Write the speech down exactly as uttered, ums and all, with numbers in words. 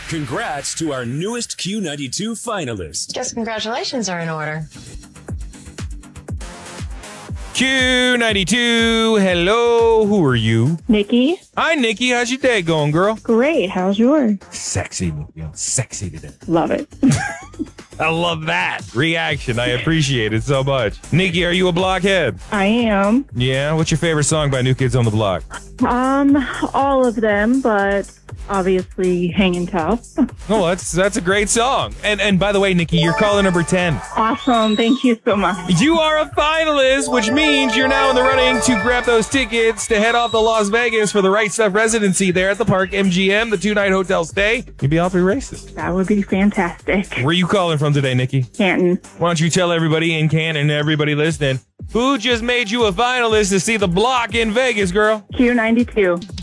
Congrats to our newest Q ninety-two finalist. Guess congratulations are in order. Q ninety-two, hello, who are you? Nikki. Hi, Nikki. How's your day going, girl? Great. How's yours? Sexy, Nikki. I'm sexy today. Love it. I love that reaction. I appreciate it so much. Nikki, are you a blockhead? I am. Yeah? What's your favorite song by New Kids on the Block? Um, all of them, but obviously Hanging Tough. Oh, that's that's a great song. And and by the way, Nikki, you're caller number ten. Awesome. Thank you so much. You are a finalist, which means you're now in the running to grab those tickets to head off to Las Vegas for the Right Stuff residency there at the Park M G M, the two-night hotel stay. You'd be all three races. That would be fantastic. Where are you calling from today, Nikki? Canton. Why don't you tell everybody in Canton and everybody listening, who just made you a finalist to see the block in Vegas, girl? Q ninety-two.